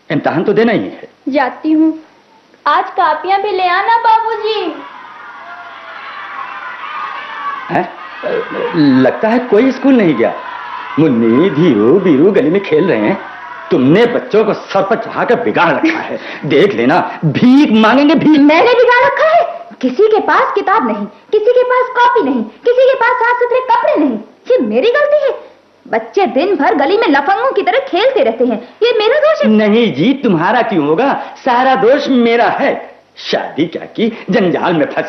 इम्तिहान तो देना ही है। जाती हूँ। आज कापियां भी ले आना बाबूजी। लगता है कोई स्कूल नहीं गया। मुन्नी, धीरू, बीरू गली में खेल रहे हैं। तुमने बच्चों को सर पर चढ़ाकर बिगाड़ रखा है। देख लेना, भीख मांगेंगे भीख। मैंने बिगाड़ रखा है? किसी के पास किताब नहीं, किसी के पास कॉपी नहीं, किसी के पास साफ सुथरे कपड़े नहीं। ये मेरी गलती है? बच्चे दिन भर गली में लफंगों की तरह खेलते रहते हैं, ये मेरा दोष है? नहीं जी, तुम्हारा क्यों होगा? सारा दोष मेरा है। शादी क्या की, जंजाल में फंस